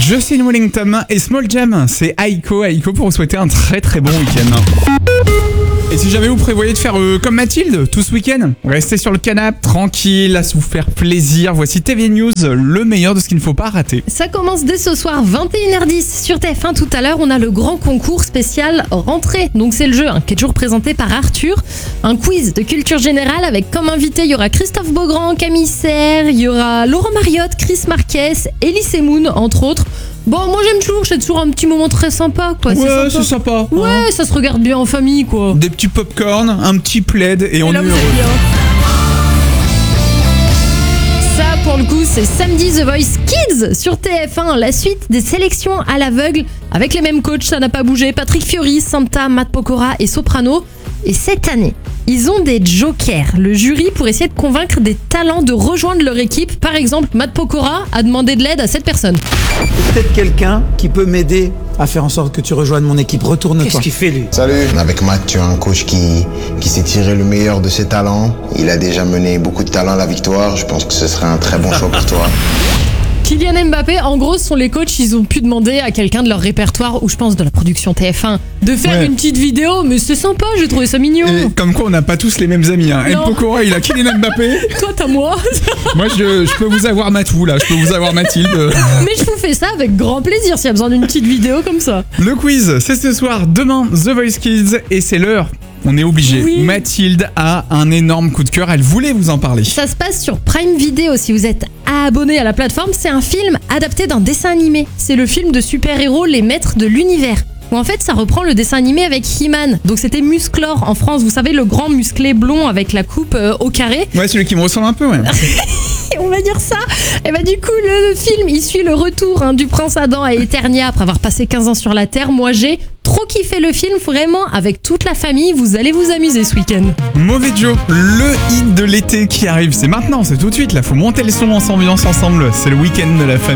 Justin Wellington et Small Jam, c'est Aiko pour vous souhaiter un très très bon week-end. Et si jamais vous prévoyez de faire comme Mathilde tout ce week-end, restez sur le canapé, tranquille, à se vous faire plaisir. Voici TV News, le meilleur de ce qu'il ne faut pas rater. Ça commence dès ce soir, 21h10 sur TF1. Tout à l'heure, on a le grand concours spécial rentrée. Donc c'est le jeu qui est toujours présenté par Arthur. Un quiz de culture générale avec comme invité, il y aura Christophe Beaugrand, Camille Serre, il y aura Laurent Mariotte, Chris Marquez, Elise Moon, entre autres. Bon, moi j'aime toujours, c'est toujours un petit moment très sympa, quoi. Ouais, c'est sympa. Ouais, hein. ça se regarde bien en famille, quoi. Des petits popcorn, un petit plaid et on est là, vous heureux. êtes bien. Ça, pour le coup, c'est samedi The Voice Kids sur TF1. La suite des sélections à l'aveugle avec les mêmes coachs, ça n'a pas bougé. Patrick Fiori, Santa, Matt Pokora et Soprano. Et cette année, ils ont des jokers. Le jury pour essayer de convaincre des talents de rejoindre leur équipe. Par exemple, Matt Pokora a demandé de l'aide à cette personne. Peut-être quelqu'un qui peut m'aider à faire en sorte que tu rejoignes mon équipe. Retourne-toi. Qu'est-ce qu'il fait lui? Salut. Avec Matt, tu as un coach qui s'est tiré le meilleur de ses talents. Il a déjà mené beaucoup de talents à la victoire. Je pense que ce serait un très bon choix pour toi. Kylian Mbappé, en gros, ce sont les coachs, ils ont pu demander à quelqu'un de leur répertoire, ou je pense de la production TF1, de faire Ouais. une petite vidéo, mais c'est sympa, j'ai trouvé ça mignon. Et comme quoi on n'a pas tous les mêmes amis. Hein. El Non. Pokora, il a Kylian Mbappé. Toi, t'as moi. Moi, je peux vous avoir Matou, là. Je peux vous avoir Mathilde. Mais je vous fais ça avec grand plaisir s'il y a besoin d'une petite vidéo comme ça. Le quiz, c'est ce soir, demain, The Voice Kids, et c'est l'heure. On est obligé. Oui. Mathilde a un énorme coup de cœur. Elle voulait vous en parler. Ça se passe sur Prime Video si vous êtes abonné à la plateforme. C'est un film adapté d'un dessin animé. C'est le film de super-héros Les Maîtres de l'Univers. Où en fait ça reprend le dessin animé avec He-Man. Donc c'était Musclor en France. Vous savez, le grand musclé blond avec la coupe au carré. Ouais, celui qui me ressemble un peu, ouais. On va dire ça. Et bah du coup le film il suit le retour du prince Adam à Eternia après avoir passé 15 ans sur la Terre. Moi j'ai trop kiffé le film, vraiment avec toute la famille, vous allez vous amuser ce week-end. Mauvais Joe, le hit de l'été qui arrive. C'est maintenant, c'est tout de suite. Là, faut monter le son, on s'ambiance ensemble. C'est le week-end de la famille.